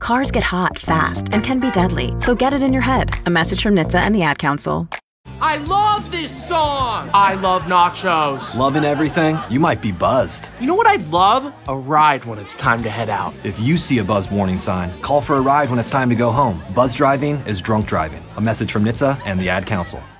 Cars get hot fast and can be deadly, so get it in your head. A message from NHTSA and the Ad Council. I love this song! I love nachos. Loving everything? You might be buzzed. You know what I'd love? A ride when it's time to head out. If you see a buzzed warning sign, call for a ride when it's time to go home. Buzz driving is drunk driving. A message from NHTSA and the Ad Council.